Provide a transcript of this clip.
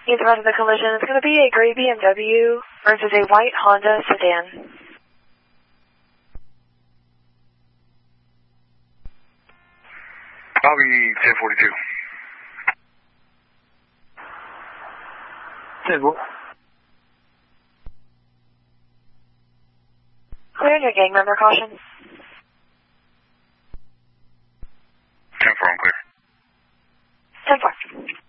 Either end of the collision is going to be a gray BMW versus a white Honda sedan. I'll be 1042. 10-4. Clear and your gang member caution. 10-4, I'm clear. 10-4.